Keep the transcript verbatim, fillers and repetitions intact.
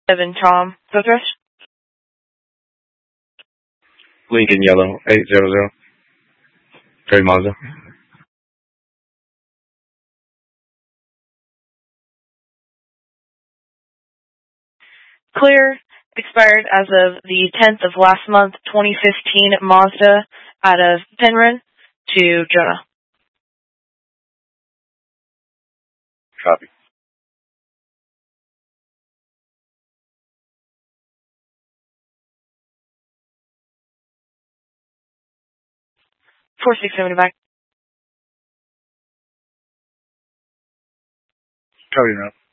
Evan Tom. Progress. Lincoln Yellow eight zero zero. Trey Mazda. Clear. Expired as of the tenth of last month, twenty fifteen Mazda out of Penryn to Jonah. Copy. four six seven back. Copy, man.